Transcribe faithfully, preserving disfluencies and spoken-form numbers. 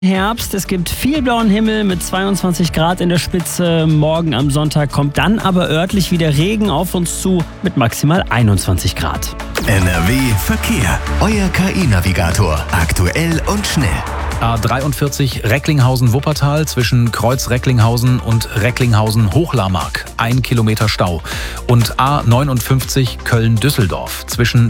Herbst, es gibt viel blauen Himmel mit zweiundzwanzig Grad in der Spitze. Morgen am Sonntag kommt dann aber örtlich wieder Regen auf uns zu mit maximal einundzwanzig Grad. N R W Verkehr. Euer K I-Navigator. Aktuell und schnell. A dreiundvierzig Recklinghausen-Wuppertal zwischen Kreuz Recklinghausen und Recklinghausen-Hochlarmark. Ein Kilometer Stau. Und A neunundfünfzig Köln-Düsseldorf zwischen